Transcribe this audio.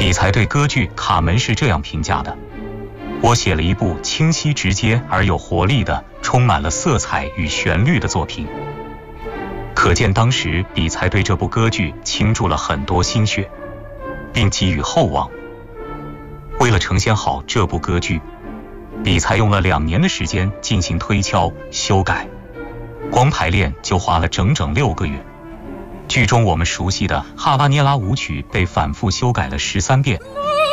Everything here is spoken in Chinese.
比才对歌剧《卡门》是这样评价的：我写了一部清晰直接而有活力的、充满了色彩与旋律的作品。可见当时比才对这部歌剧倾注了很多心血，并寄予厚望。为了呈现好这部歌剧，比才用了2年的时间进行推敲、修改，光排练就花了整整6个月。剧中我们熟悉的哈巴涅拉舞曲被反复修改了13遍，